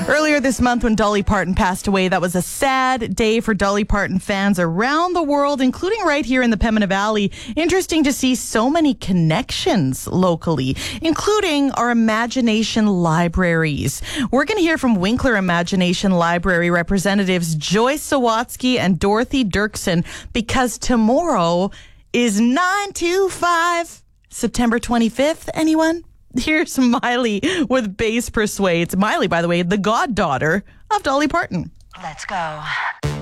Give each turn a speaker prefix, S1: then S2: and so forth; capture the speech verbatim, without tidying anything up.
S1: Earlier this month when Dolly Parton passed away, that was a sad day for Dolly Parton fans around the world, including right here in the Pembina Valley. Interesting to see so many connections locally, including our Imagination Libraries. We're going to hear from Winkler Imagination Library representatives Joyce Sawatsky and Dorothy Dirksen, because tomorrow is nine two five, September twenty-fifth. Anyone? Here's Miley with Bass Persuades. Miley, by the way, the goddaughter of Dolly Parton.
S2: Let's go.